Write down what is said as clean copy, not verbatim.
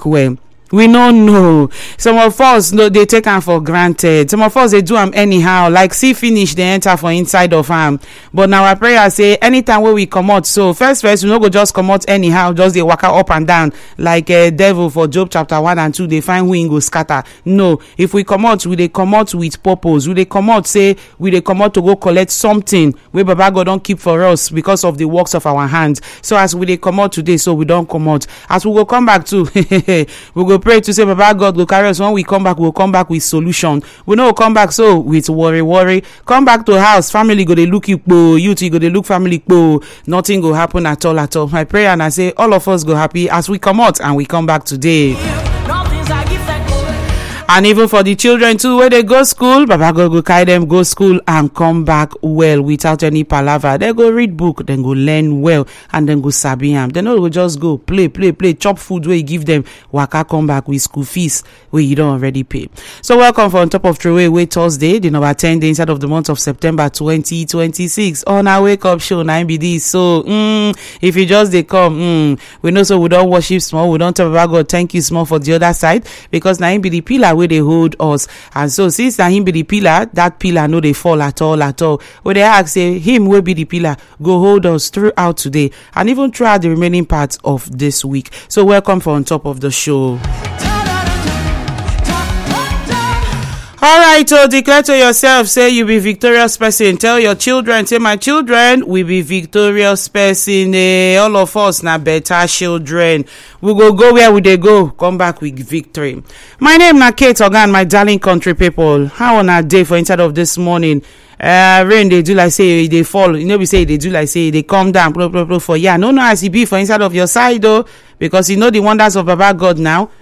well. We no know. Some of us no, they take am for granted. Some of us they do am anyhow, like see finish they enter for inside of am. But now our prayer say anytime when we come out, so first we no go just come out anyhow, just they waka up and down like a devil for Job chapter 1 and 2. They find who in go scatter. No, if we come out, we they come out with purpose. We they come out say we they come out to go collect something where Baba God don't keep for us because of the works of our hands. So as we they come out today, so we don't come out. As we go come back to we go pray to say Baba God will carry us. When we come back, we'll come back with solution. We know we'll come back so with worry. Come back to house, family go they look you two go they look family nothing go happen at all. My prayer and I say all of us go happy as we come out and we come back today. And even for the children too, where they go school, Baba God go carry them go school and come back well without any palaver. They go read book, then go learn well, and then go sabi am. They no go just go play, chop food where you give them, waka come back with school fees where you don't already pay. So welcome for On Top of Throwaway Thursday, the number 10 day inside of the month of September 2026 on our wake up show 9BD. So if you just they come, we know so we don't worship small, we don't tell Baba God thank you small for the other side, because 9BD pillar where they hold us. And so since na him be the pillar, that pillar no they fall at all. When they ask say him will be the pillar, go hold us throughout today and even throughout the remaining parts of this week. So welcome for On Top of the Show. All right, so declare to yourself, say you be victorious person. Tell your children, say my children will be victorious person. All of us na better children. We go where would they go? Come back with victory. My name na Kate Ogan, my darling country people. How on a day for inside of this morning? Rain they do like say they fall. You know we say they do like say they come down. For yeah, no as it be for inside of your side though, because you know the wonders of Baba God now.